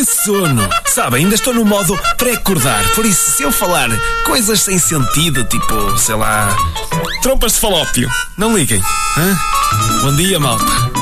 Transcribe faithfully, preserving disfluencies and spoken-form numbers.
sono! Sabe, ainda estou no modo pré-acordar. Por isso, se eu falar coisas sem sentido, tipo, sei lá, trompas de falópio, não liguem. Hã? Bom dia, malta.